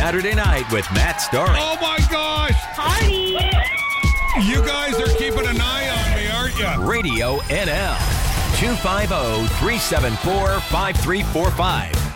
Saturday Night with Matt Story. Oh, my gosh. Party! You guys are keeping an eye on me, aren't you? Radio NL. 250-374-5345.